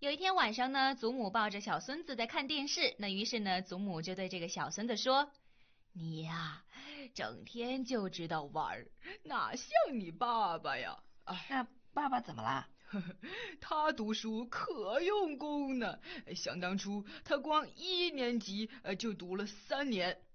有一天晚上呢，祖母抱着小孙子在看电视，那于是呢，祖母就对这个小孙子说：你呀，整天就知道玩，哪像你爸爸呀。 那爸爸怎么啦？ 他读书可用功呢，想当初他光1年级就读了3年，